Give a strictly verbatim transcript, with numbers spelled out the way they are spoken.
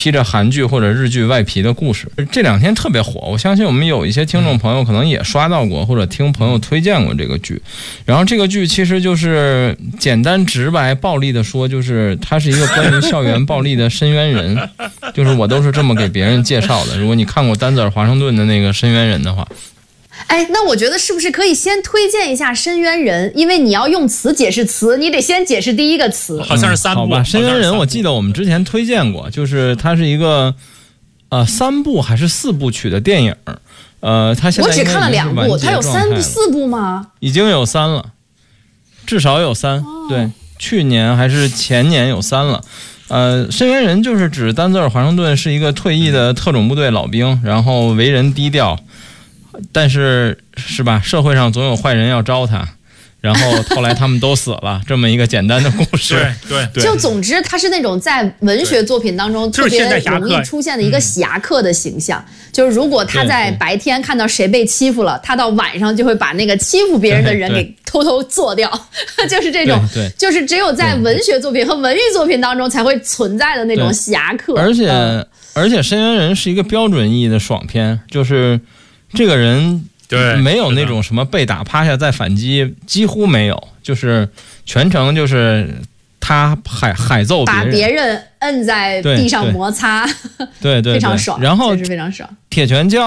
披着韩剧或者日剧外皮的故事，这两天特别火。我相信我们有一些听众朋友可能也刷到过，或者听朋友推荐过这个剧。然后这个剧其实就是简单直白暴力的说，就是它是一个关于校园暴力的深渊人，就是我都是这么给别人介绍的。如果你看过丹泽尔·华盛顿的那个深渊人的话。 哎，那我觉得是不是可以先推荐一下深渊人？因为你要用词解释词，你得先解释第一个词。 好像是三部。 嗯、好吧，深渊人我记得我们之前推荐过，就是它是一个呃三部还是四部曲的电影。呃，它现在我只看了两部，它有三部四部吗？ 已经有三了，至少有三。哦、对，去年还是前年有三了。呃，深渊人就是指丹泽尔·华盛顿是一个退役的特种部队老兵，然后为人低调。但是是吧？社会上总有坏人要招他，然后后来他们都死了，这么一个简单的故事。 对 对, 对就总之，他是那种在文学作品当中特别容易出现的一个侠客的形象。就是、就是如果他在白天看到谁被欺负了，他到晚上就会把那个欺负别人的人给偷偷做掉，就是这种， 对对就是只有在文学作品和文艺作品当中才会存在的那种侠客。 而且、 嗯、 而且，深渊人是一个标准意义的爽片，就是。这个人对没有那种什么被打趴下再反击，几乎没有，就是全程就是他海海揍别人， 把别人摁在地上摩擦， 对 对, 对, 对， 非常爽， 然后确实非常爽。 铁拳教